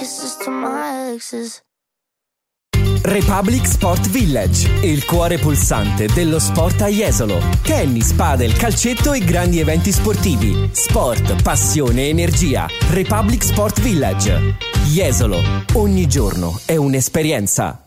kisses to my exes. Republic Sport Village, il cuore pulsante dello sport a Jesolo. Tennis, padel, calcetto e grandi eventi sportivi. Sport, passione, energia. Republic Sport Village. Jesolo, ogni giorno è un'esperienza.